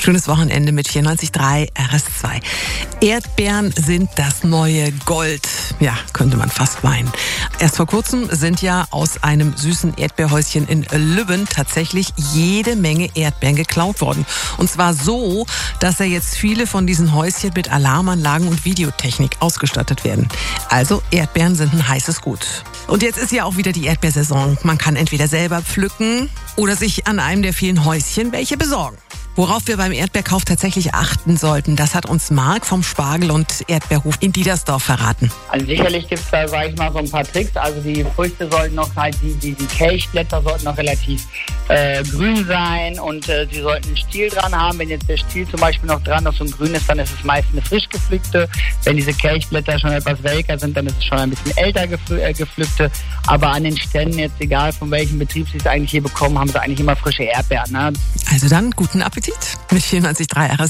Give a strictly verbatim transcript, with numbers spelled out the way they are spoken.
Schönes Wochenende mit vierundneunzig Komma drei R S zwei. Erdbeeren sind das neue Gold. Ja, könnte man fast meinen. Erst vor kurzem sind ja aus einem süßen Erdbeerhäuschen in Lübben tatsächlich jede Menge Erdbeeren geklaut worden. Und zwar so, dass ja jetzt viele von diesen Häuschen mit Alarmanlagen und Videotechnik ausgestattet werden. Also Erdbeeren sind ein heißes Gut. Und jetzt ist ja auch wieder die Erdbeersaison. Man kann entweder selber pflücken oder sich an einem der vielen Häuschen welche besorgen. Worauf wir beim Erdbeerkauf tatsächlich achten sollten, das hat uns Marc vom Spargel- und Erdbeerhof in Diedersdorf verraten. Also sicherlich gibt es da, sage ich mal, so ein paar Tricks. Also die Früchte sollten noch halt, die, die, die Kelchblätter sollten noch relativ äh, grün sein und äh, sie sollten einen Stiel dran haben. Wenn jetzt der Stiel zum Beispiel noch dran noch so ein grün ist, dann ist es meist eine frisch gepflückte. Wenn diese Kelchblätter schon etwas welker sind, dann ist es schon ein bisschen älter gepfl- äh, gepflückte. Aber an den Ständen, jetzt egal von welchem Betrieb sie es eigentlich hier bekommen, haben sie eigentlich immer frische Erdbeeren. Ne? Also dann guten Appetit mit vierundneunzig Komma drei R S